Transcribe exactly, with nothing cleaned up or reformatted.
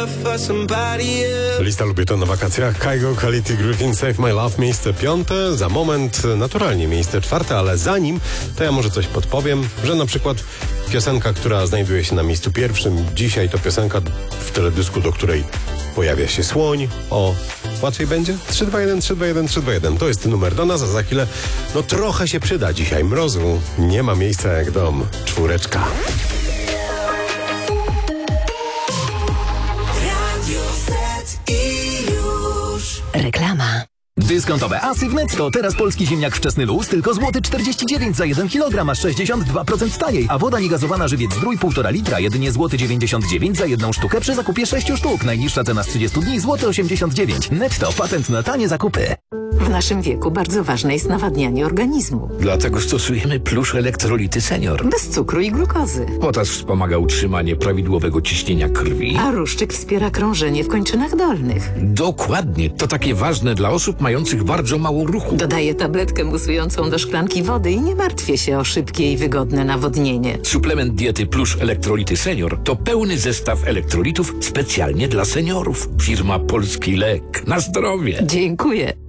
for somebody else. Lista lubię to na wakacjach. Kygo, Quality Griffin, Save My Love, miejsce piąte. Za moment naturalnie miejsce czwarte, ale zanim, to ja może coś podpowiem, że na przykład piosenka, która znajduje się na miejscu pierwszym dzisiaj, to piosenka w teledysku, do której pojawia się słoń. O, łatwiej będzie? trzy dwa jeden, trzy dwa jeden, trzy dwa jeden. To jest numer do nas, a za chwilę no trochę się przyda dzisiaj mrozu. Nie ma miejsca jak dom. Czwóreczka. Radio Z i już. Reklama. Dyskontowe asy w Netto. Teraz polski ziemniak wczesny luz tylko złoty czterdzieści dziewięć za jeden kilogram, aż sześćdziesiąt dwa procent taniej. A woda niegazowana żywiec Zdrój półtora litra, jedynie złoty dziewięćdziesiąt dziewięć za jedną sztukę przy zakupie sześciu sztuk. Najniższa cena z trzydziestu dni złoty osiemdziesiąt dziewięć. Netto, patent na tanie zakupy. W naszym wieku bardzo ważne jest nawadnianie organizmu. Dlatego stosujemy Plusz Elektrolity Senior. Bez cukru i glukozy. Potas wspomaga utrzymanie prawidłowego ciśnienia krwi. A ruszczyk wspiera krążenie w kończynach dolnych. Dokładnie. To takie ważne dla osób mających bardzo mało ruchu. Dodaję tabletkę musującą do szklanki wody i nie martwię się o szybkie i wygodne nawodnienie. Suplement diety Plusz Elektrolity Senior to pełny zestaw elektrolitów specjalnie dla seniorów. Firma Polski Lek. Na zdrowie. Dziękuję.